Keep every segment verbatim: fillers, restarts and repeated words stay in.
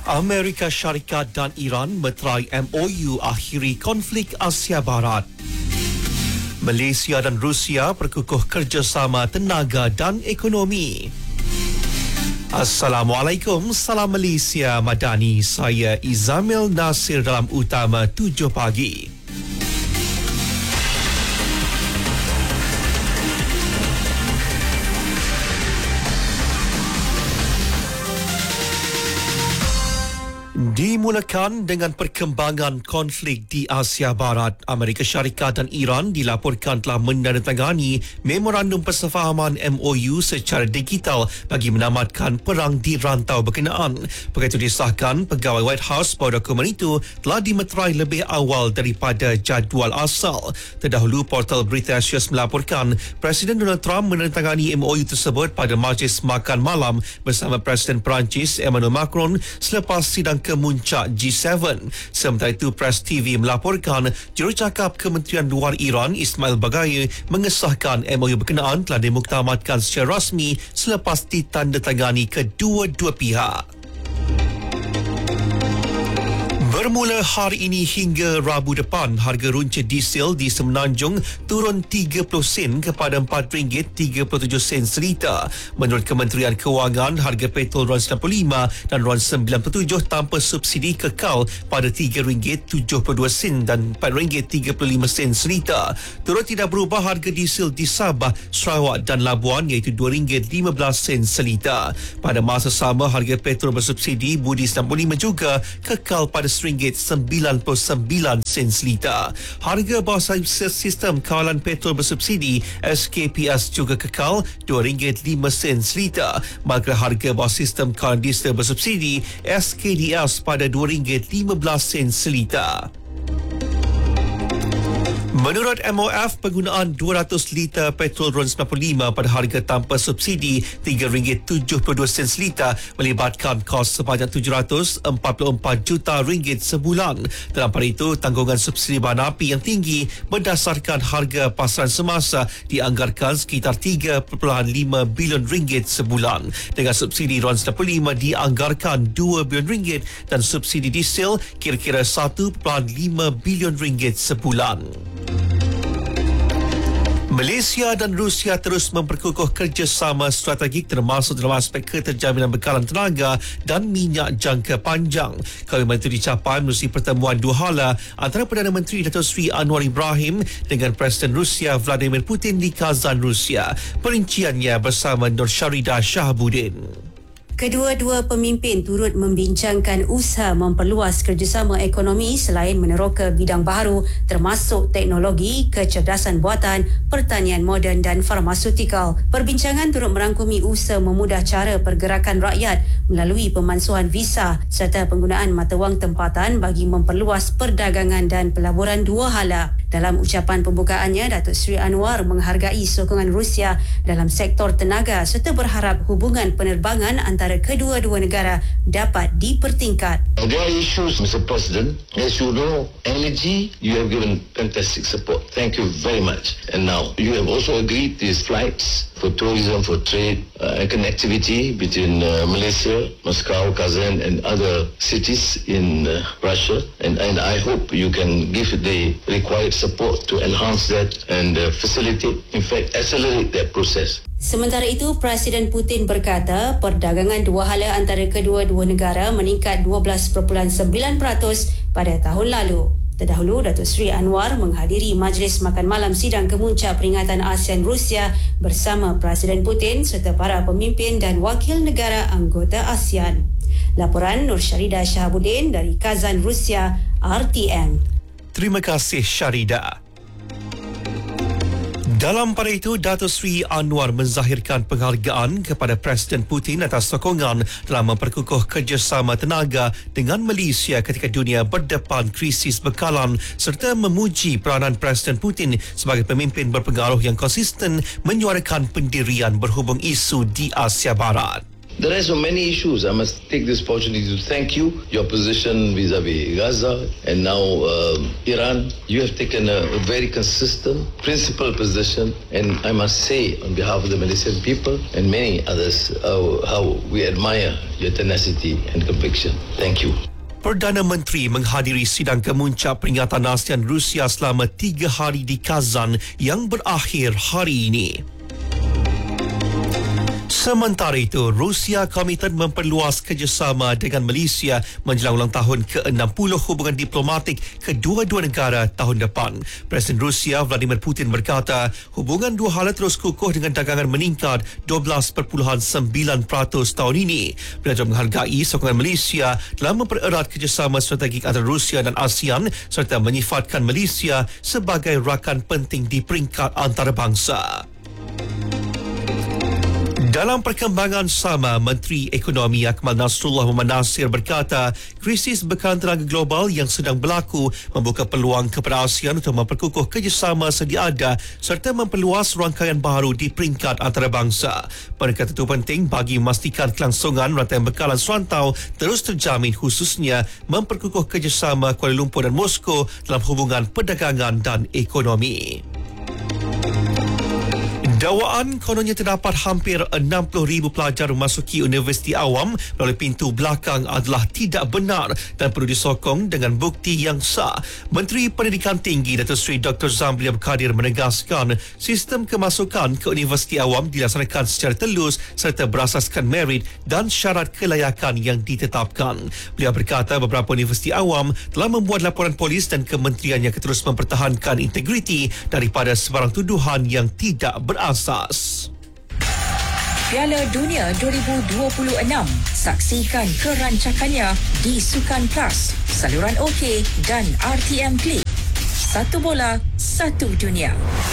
Amerika Syarikat dan Iran meterai M O U akhiri konflik Asia Barat. Malaysia dan Rusia berkukuh kerjasama tenaga dan ekonomi. Assalamualaikum, salam Malaysia Madani. Saya Izamil Nasir dalam Utama tujuh pagi. Dimulakan dengan perkembangan konflik di Asia Barat. Amerika Syarikat dan Iran dilaporkan telah menandatangani Memorandum Persefahaman M O U secara digital bagi menamatkan perang di rantau berkenaan. Begitu disahkan, pegawai White House bahawa dokumen itu telah dimeterai lebih awal daripada jadual asal. Terdahulu, portal berita Axios melaporkan Presiden Donald Trump menandatangani M O U tersebut pada majlis makan malam bersama Presiden Perancis Emmanuel Macron selepas sidang kemuncak G tujuh. Sementara itu, Press T V melaporkan jurucakap Kementerian Luar Iran Ismail Bagaei mengesahkan M O U berkenaan telah dimuktamadkan secara rasmi selepas ditandatangani kedua-dua pihak. Bermula hari ini hingga Rabu depan, harga runcit diesel di Semenanjung turun tiga puluh sen kepada empat ringgit tiga puluh tujuh sen seliter. Menurut Kementerian Kewangan, harga petrol RON sembilan puluh lima dan RON sembilan puluh tujuh tanpa subsidi kekal pada tiga ringgit tujuh puluh dua sen dan empat ringgit tiga puluh lima sen seliter. Turut tidak berubah harga diesel di Sabah, Sarawak dan Labuan iaitu dua ringgit lima belas sen seliter. Pada masa sama, harga petrol bersubsidi Budi sembilan puluh lima juga kekal pada ringgit sembilan puluh sembilan sen seliter. Harga bawah sistem kawalan petrol bersubsidi S K P S juga kekal dua ringgit lima sen seliter. Manakala harga bawah sistem kawalan diesel bersubsidi S K D S pada dua ringgit lima belas sen seliter. Menurut M O F, penggunaan dua ratus liter petrol RON sembilan puluh lima pada harga tanpa subsidi tiga ringgit tujuh puluh dua sen seliter melibatkan kos sebanyak tujuh ratus empat puluh empat juta ringgit sebulan. Dalam pada itu, tanggungan subsidi bahan api yang tinggi berdasarkan harga pasaran semasa dianggarkan sekitar tiga perpuluhan lima bilion ringgit sebulan. Dengan subsidi RON sembilan puluh lima dianggarkan dua bilion ringgit dan subsidi diesel kira-kira satu perpuluhan lima bilion ringgit sebulan. Malaysia dan Rusia terus memperkukuh kerjasama strategik termasuk dalam aspek keterjaminan bekalan tenaga dan minyak jangka panjang. Komitmen itu dicapai melalui pertemuan dua hala antara Perdana Menteri Datuk Seri Anwar Ibrahim dengan Presiden Rusia Vladimir Putin di Kazan, Rusia. Perinciannya bersama Nur Syarida Shahabuddin. Kedua-dua pemimpin turut membincangkan usaha memperluas kerjasama ekonomi selain meneroka bidang baharu termasuk teknologi, kecerdasan buatan, pertanian moden dan farmaseutikal. Perbincangan turut merangkumi usaha memudah cara pergerakan rakyat melalui pemansuhan visa serta penggunaan mata wang tempatan bagi memperluas perdagangan dan pelaburan dua hala. Dalam ucapan pembukaannya, Datuk Seri Anwar menghargai sokongan Rusia dalam sektor tenaga serta berharap hubungan penerbangan antara kedua-dua negara dapat dipertingkat. There are issues, Mister President. As you know, energy, you have given fantastic support. Thank you very much. And now, you have also agreed these flights for tourism, for trade, uh, and connectivity between uh, Malaysia, Moscow, Kazan and other cities in uh, Russia. And, and I hope you can give the required support to enhance that and uh, facilitate, in fact, accelerate that process. Sementara itu, Presiden Putin berkata perdagangan dua hala antara kedua-dua negara meningkat dua belas perpuluhan sembilan peratus pada tahun lalu. Terdahulu, Datuk Seri Anwar menghadiri majlis makan malam sidang kemuncak peringatan ASEAN Rusia bersama Presiden Putin serta para pemimpin dan wakil negara anggota ASEAN. Laporan Nur Syarida Shahabuddin dari Kazan, Rusia, R T M. Terima kasih, Syarida. Dalam pada itu, Datuk Seri Anwar menzahirkan penghargaan kepada Presiden Putin atas sokongan dalam memperkukuh kerjasama tenaga dengan Malaysia ketika dunia berdepan krisis bekalan serta memuji peranan Presiden Putin sebagai pemimpin berpengaruh yang konsisten menyuarakan pendirian berhubung isu di Asia Barat. There are so many issues. I must take this opportunity to thank you, your position vis-a-vis Gaza and now um, Iran. You have taken a, a very consistent, principled position, and I must say on behalf of the Malaysian people and many others uh, how we admire your tenacity and conviction. Thank you. Perdana Menteri menghadiri sidang kemuncak peringatan ASEAN Rusia selama tiga hari di Kazan yang berakhir hari ini. Sementara itu, Rusia komited memperluas kerjasama dengan Malaysia menjelang ulang tahun ke enam puluh hubungan diplomatik kedua-dua negara tahun depan. Presiden Rusia Vladimir Putin berkata, hubungan dua hala terus kukuh dengan dagangan meningkat dua belas perpuluhan sembilan peratus tahun ini. Beliau menghargai sokongan Malaysia dalam mempererat kerjasama strategik antara Rusia dan ASEAN serta menyifatkan Malaysia sebagai rakan penting di peringkat antarabangsa. Dalam perkembangan sama, Menteri Ekonomi Akmal Nasrullah Muhammad Nasir berkata, krisis bekalan tenaga global yang sedang berlaku membuka peluang kepada ASEAN untuk memperkukuh kerjasama sedia ada serta memperluas rangkaian baru di peringkat antarabangsa. Pendekatan itu penting bagi memastikan kelangsungan rantai bekalan serantau terus terjamin, khususnya memperkukuh kerjasama Kuala Lumpur dan Moskow dalam hubungan perdagangan dan ekonomi. Dakwaan kononnya terdapat hampir enam puluh ribu pelajar memasuki universiti awam melalui pintu belakang adalah tidak benar dan perlu disokong dengan bukti yang sah. Menteri Pendidikan Tinggi Datuk Seri Doktor Zamri Abdul Kadir menegaskan sistem kemasukan ke universiti awam dilaksanakan secara telus serta berasaskan merit dan syarat kelayakan yang ditetapkan. Beliau berkata beberapa universiti awam telah membuat laporan polis dan kementerian yang terus mempertahankan integriti daripada sebarang tuduhan yang tidak berasas. Asas. Piala Dunia dua ribu dua puluh enam. Saksikan kerancakannya di Sukan Plus, saluran OK dan R T M Klik. Satu bola, satu dunia.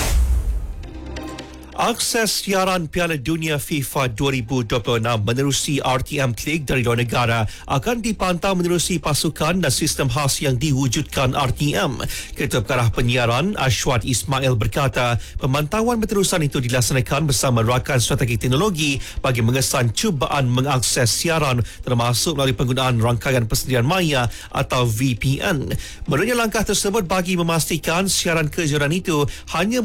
Akses siaran Piala Dunia FIFA dua ribu dua puluh enam menerusi R T M Klik dari luar negara akan dipantau menerusi pasukan dan sistem khas yang diwujudkan R T M. Ketua Pengarah Penyiaran Ashwat Ismail berkata, pemantauan berterusan itu dilaksanakan bersama rakan strategi teknologi bagi mengesan cubaan mengakses siaran termasuk melalui penggunaan rangkaian persediaan maya atau V P N. Menurutnya langkah tersebut bagi memastikan siaran kejuaraan itu hanya